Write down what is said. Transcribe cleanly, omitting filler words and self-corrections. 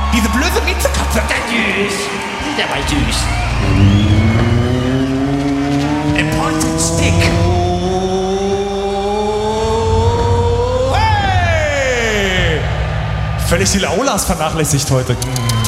Diese blöde Miezekatze. Der war süß. Ein Pointed Stick. Hey! Völlig die Aulas vernachlässigt heute.